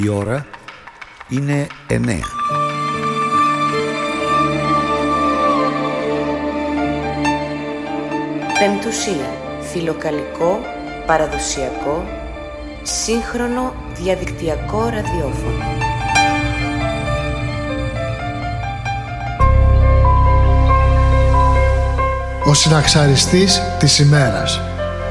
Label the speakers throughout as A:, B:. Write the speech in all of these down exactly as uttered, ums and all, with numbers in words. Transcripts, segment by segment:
A: Η ώρα είναι εννέα.
B: Πεμπτουσία. Φιλοκαλικό, παραδοσιακό, σύγχρονο διαδικτυακό ραδιόφωνο.
C: Ο συναξαριστής της ημέρας.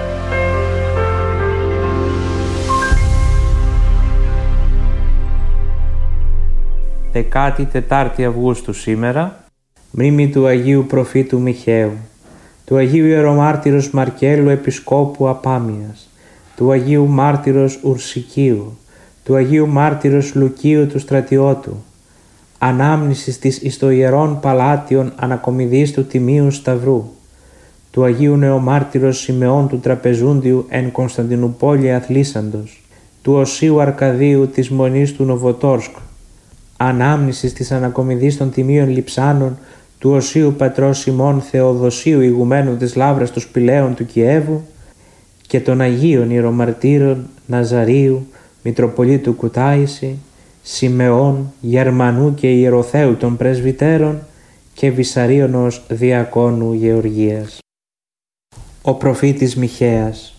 D: δεκάτη τέταρτη Αυγούστου σήμερα, μνήμη του Αγίου Προφήτου Μιχαίου, του Αγίου Ιερομάρτυρος Μαρκέλου Επισκόπου Απάμιας, του Αγίου Μάρτυρος Ουρσικίου, του Αγίου Μάρτυρος Λουκίου του Στρατιώτου, ανάμνησης της εις το Ιερών Παλάτιον ανακομιδής του Τιμίου Σταυρού, του Αγίου Νεομάρτυρος Σιμεών του Τραπεζούντιου εν Κωνσταντινουπόλη Αθλήσαντος, του Οσίου Αρκαδίου της Μονής του Νοβοτόρσκ, ανάμνησης της ανακομιδής των Τιμίων Λιψάνων του Οσίου Πατρός Σιμών Θεοδοσίου ηγουμένου της Λαύρας του Σπηλαίων του Κιέβου και των Αγίων Ιερομαρτύρων Ναζαρίου, Μητροπολίτου Κουτάηση, Σιμεών, Γερμανού και Ιεροθέου των Πρεσβυτέρων και Βυσαρίωνος Διακόνου Γεωργίας. Ο προφήτης Μιχαίας.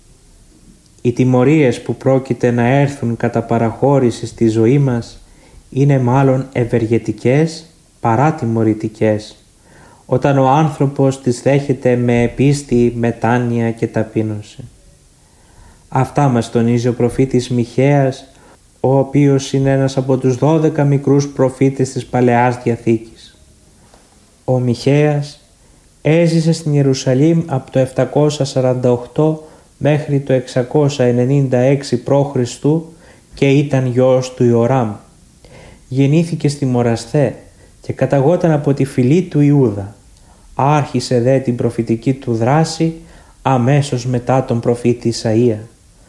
D: Οι τιμωρίες που πρόκειται να έρθουν κατά παραχώρηση στη ζωή μας είναι μάλλον ευεργετικές παρά τιμωρητικές, όταν ο άνθρωπος τις δέχεται με πίστη, μετάνοια και ταπείνωση. Αυτά μας τονίζει ο προφήτης Μιχαίας, ο οποίος είναι ένας από τους δώδεκα μικρούς προφήτες της Παλαιάς Διαθήκης. Ο Μιχαίας έζησε στην Ιερουσαλήμ από το επτακόσια σαράντα οκτώ μέχρι το εξακόσια ενενήντα έξι π.Χ. και ήταν γιος του Ιωράμ. Γεννήθηκε στη Μορασθέ και καταγόταν από τη φυλή του Ιούδα. Άρχισε δε την προφητική του δράση αμέσως μετά τον προφήτη Ισαΐα.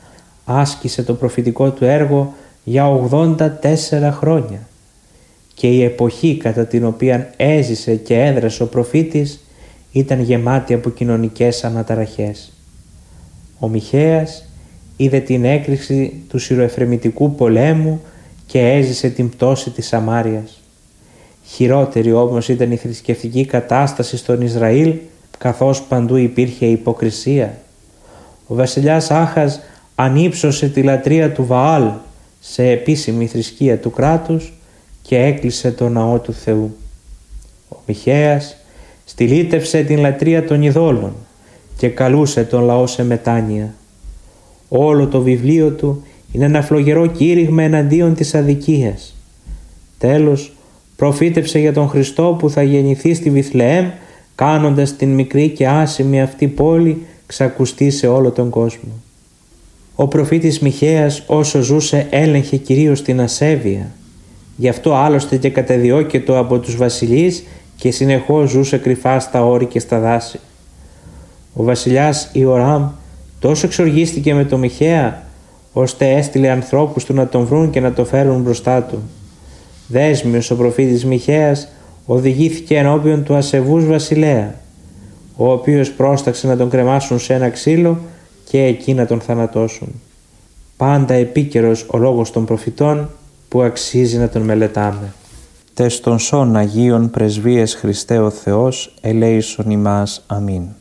D: Άσκησε το προφητικό του έργο για ογδόντα τέσσερα χρόνια και η εποχή κατά την οποία έζησε και έδρασε ο προφήτης ήταν γεμάτη από κοινωνικές αναταραχές. Ο Μιχαίας είδε την έκρηξη του Συροεφρεμιτικού πολέμου και έζησε την πτώση της Σαμάριας. Χειρότερη όμως ήταν η θρησκευτική κατάσταση στον Ισραήλ, καθώς παντού υπήρχε υποκρισία. Ο βασιλιάς Άχας ανύψωσε τη λατρεία του Βαάλ σε επίσημη θρησκεία του κράτους και έκλεισε το ναό του Θεού. Ο Μιχαίας στυλίτευσε την λατρεία των ειδόλων και καλούσε τον λαό σε μετάνοια. Όλο το βιβλίο του είναι ένα φλογερό κήρυγμα εναντίον της αδικίας. Τέλος, προφήτευσε για τον Χριστό που θα γεννηθεί στη Βιθλεέμ, κάνοντας την μικρή και άσημη αυτή πόλη ξακουστή σε όλο τον κόσμο. Ο προφήτης Μιχαίας όσο ζούσε έλεγχε κυρίως την ασέβεια. Γι' αυτό άλλωστε και καταδιώκετο από τους βασιλείς και συνεχώς ζούσε κρυφά στα όρη και στα δάση. Ο βασιλιάς Ιωράμ τόσο εξοργίστηκε με τον Μιχαία, ώστε έστειλε ανθρώπους του να τον βρουν και να το φέρουν μπροστά του. Δέσμιος ο προφήτης Μιχαίας οδηγήθηκε ενώπιον του ασεβούς βασιλέα, ο οποίος πρόσταξε να τον κρεμάσουν σε ένα ξύλο και εκεί να τον θανατώσουν. Πάντα επίκαιρος ο λόγος των προφητών που αξίζει να τον μελετάμε. Τες των σών Αγίων Πρεσβείες Χριστέ ο Θεός ελέησον ημάς. Αμήν.